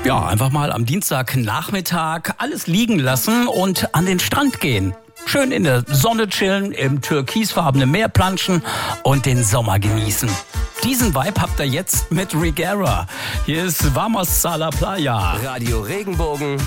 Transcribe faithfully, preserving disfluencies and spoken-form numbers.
Ja, einfach mal am Dienstagnachmittag alles liegen lassen und an den Strand gehen. Schön in der Sonne chillen, im türkisfarbenen Meer planschen und den Sommer genießen. Diesen Vibe habt ihr jetzt mit Rigera. Hier ist Vamos a la Playa. Radio Regenbogen